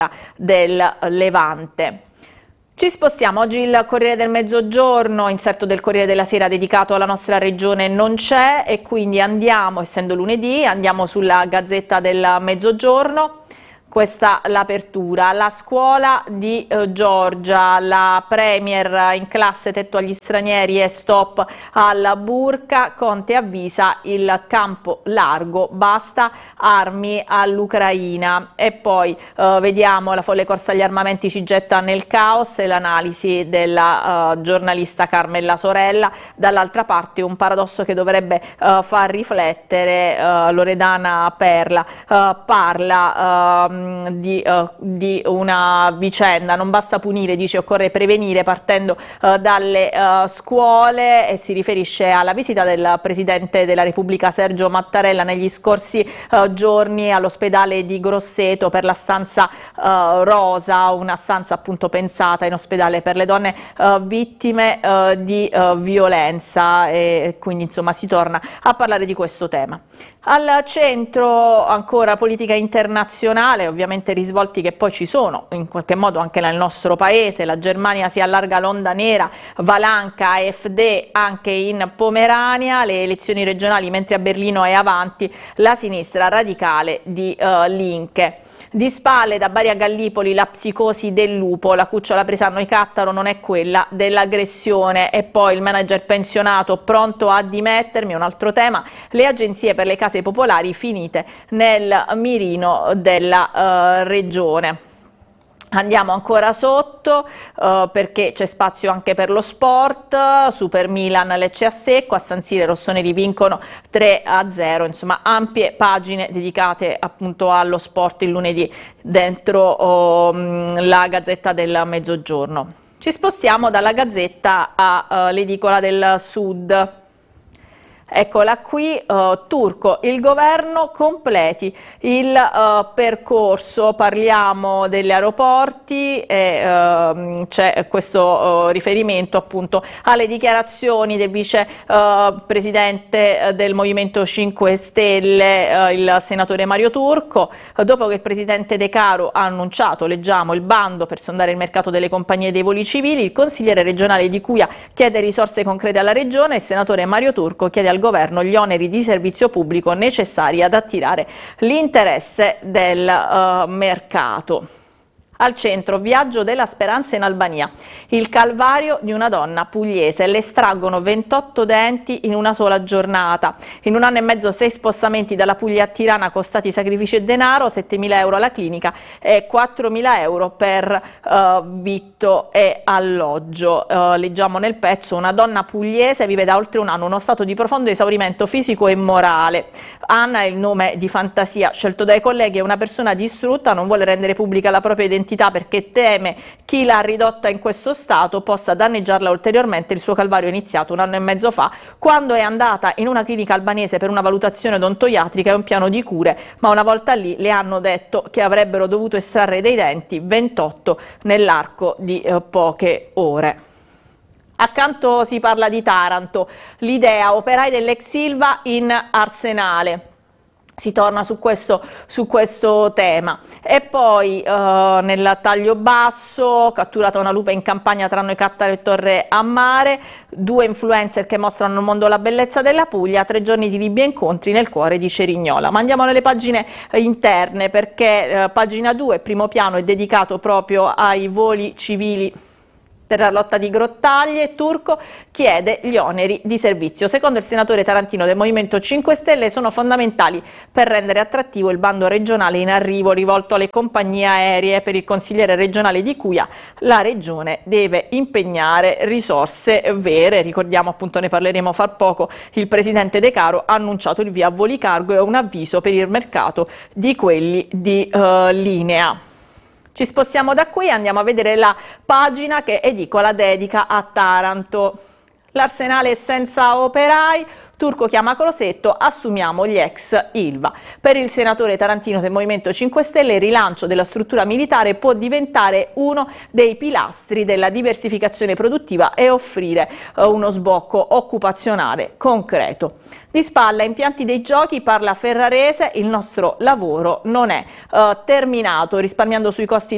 del Levante. Ci spostiamo, oggi il Corriere del Mezzogiorno, inserto del Corriere della Sera dedicato alla nostra regione non c'è e quindi andiamo, essendo lunedì, andiamo sulla Gazzetta del Mezzogiorno. Questa l'apertura. La scuola di Giorgia, la premier in classe tetto agli stranieri e stop alla burka, Conte avvisa il campo largo, basta armi all'Ucraina. E poi vediamo la folle corsa agli armamenti ci getta nel caos e l'analisi della giornalista Carmela Sorella. Dall'altra parte un paradosso che dovrebbe far riflettere. Loredana Perla parla di una vicenda, non basta punire, dice occorre prevenire partendo dalle scuole, e si riferisce alla visita del Presidente della Repubblica Sergio Mattarella negli scorsi giorni all'ospedale di Grosseto per la stanza rosa, una stanza appunto pensata in ospedale per le donne vittime di violenza, e quindi insomma si torna a parlare di questo tema. Al centro ancora politica internazionale, ovviamente risvolti che poi ci sono in qualche modo anche nel nostro paese. La Germania si allarga l'onda nera, Valanca, AfD anche in Pomerania, le elezioni regionali, mentre a Berlino è avanti la sinistra radicale di Linke. Di spalle da Bari a Gallipoli la psicosi del lupo, la cucciola presa a Noicattaro non è quella dell'aggressione. E poi il manager pensionato pronto a dimettermi, un altro tema, le agenzie per le case popolari finite nel mirino della regione. Andiamo ancora sotto perché c'è spazio anche per lo sport. Super Milan, Lecce a secco, a San Siro i rossoneri vincono 3-0, insomma ampie pagine dedicate appunto allo sport il lunedì dentro la Gazzetta del Mezzogiorno. Ci spostiamo dalla Gazzetta all'Edicola del Sud. Eccola qui, Turco, il governo completi il percorso, parliamo degli aeroporti e c'è questo riferimento appunto alle dichiarazioni del vicepresidente del Movimento 5 Stelle, il senatore Mario Turco, dopo che il presidente De Caro ha annunciato, leggiamo, il bando per sondare il mercato delle compagnie dei voli civili, il consigliere regionale di Cuia chiede risorse concrete alla regione, il senatore Mario Turco chiede al governo gli oneri di servizio pubblico necessari ad attirare l'interesse del mercato. Al centro, viaggio della speranza in Albania, il calvario di una donna pugliese, le estraggono 28 denti in una sola giornata. In un anno e mezzo 6 spostamenti dalla Puglia a Tirana costati sacrifici e denaro, 7.000 euro alla clinica e 4.000 euro per vitto e alloggio. Leggiamo nel pezzo, una donna pugliese vive da oltre un anno uno stato di profondo esaurimento fisico e morale. Anna è il nome di fantasia scelto dai colleghi, è una persona distrutta, non vuole rendere pubblica la propria identità perché teme chi l'ha ridotta in questo stato possa danneggiarla ulteriormente. Il suo calvario è iniziato un anno e mezzo fa, quando è andata in una clinica albanese per una valutazione odontoiatrica e un piano di cure, ma una volta lì le hanno detto che avrebbero dovuto estrarre dei denti, 28 nell'arco di poche ore. Accanto si parla di Taranto, l'idea operai dell'ex Ilva in Arsenale. Si torna su questo tema. E poi nel taglio basso, catturata una lupa in campagna tra Noicattaro e Torre a Mare, 2 influencer che mostrano al mondo la bellezza della Puglia, 3 giorni di liberi incontri nel cuore di Cerignola. Ma andiamo nelle pagine interne perché pagina 2, primo piano, è dedicato proprio ai voli civili per la lotta di Grottaglie. Turco chiede gli oneri di servizio. Secondo il senatore tarantino del Movimento 5 Stelle sono fondamentali per rendere attrattivo il bando regionale in arrivo rivolto alle compagnie aeree. Per il consigliere regionale di Cuia la regione deve impegnare risorse vere. Ricordiamo, appunto, ne parleremo fra poco, il presidente De Caro ha annunciato il via a voli cargo e un avviso per il mercato di quelli di linea. Ci spostiamo da qui e andiamo a vedere la pagina che Edicola dedica a Taranto. L'Arsenale è senza operai, Turco chiama Crosetto, assumiamo gli ex Ilva. Per il senatore tarantino del Movimento 5 Stelle il rilancio della struttura militare può diventare uno dei pilastri della diversificazione produttiva e offrire uno sbocco occupazionale concreto. Di spalla, impianti dei giochi, parla Ferrarese, il nostro lavoro non è terminato, risparmiando sui costi